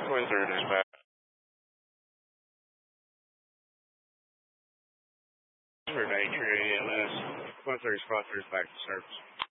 Twin third is back. For night 3 AMS. Twin third spot is back to service.